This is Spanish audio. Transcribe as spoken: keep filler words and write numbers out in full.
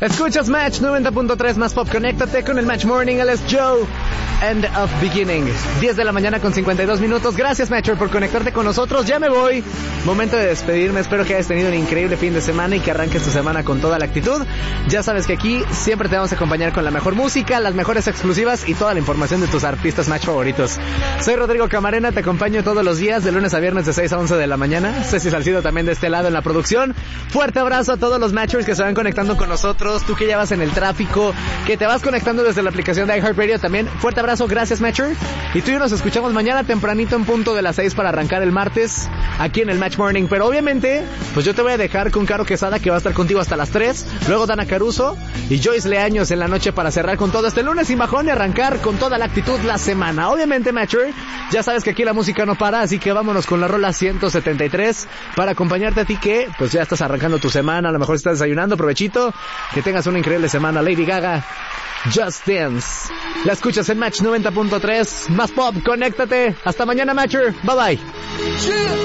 Escuchas Match noventa punto tres más pop. Conéctate con el Match Morning. Él es Joe. End of Beginning. diez de la mañana con cincuenta y dos minutos. Gracias, Matcher, por conectarte con nosotros. Ya me voy. Momento de despedirme. Espero que hayas tenido un increíble fin de semana y que arranques tu semana con toda la actitud. Ya sabes que aquí siempre te vamos a acompañar con la mejor música, las mejores exclusivas y toda la información de tus artistas Match favoritos. Soy Rodrigo Camarena. Te acompaño todos los días de lunes a viernes de seis a once de la mañana. Ceci Salcido también de este lado en la producción. Fuerte abrazo a todos los Matchers que se van conectando con nosotros. Tú que ya vas en el tráfico, que te vas conectando desde la aplicación de iHeartRadio también. Fuerte abrazo, gracias Matcher. Y tú y yo nos escuchamos mañana tempranito en punto de las seis para arrancar el martes aquí en el Match Morning. Pero obviamente, pues yo te voy a dejar con Caro Quesada, que va a estar contigo hasta las tres. Luego Dana Caruso y Joyce Leaños en la noche para cerrar con todo este lunes y bajón y arrancar con toda la actitud la semana. Obviamente, Matcher, ya sabes que aquí la música no para, así que vámonos con la rola ciento setenta y tres para acompañarte a ti que pues ya estás arrancando tu semana. A lo mejor estás desayunando, provechito. Que tengas una increíble semana. Lady Gaga, Just Dance. La escuchas en Match noventa punto tres. Más pop, conéctate. Hasta mañana, Matcher. Bye bye.